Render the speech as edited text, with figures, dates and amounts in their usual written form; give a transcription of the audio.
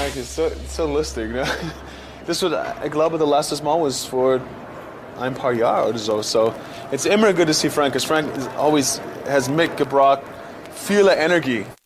Frank ist so lustig, ne? Das wird, ich glaube, das letzte Mal was vor ein paar Jahren oder so. So, it's immer gut to see Frank, because Frank has mitgebracht viele Energie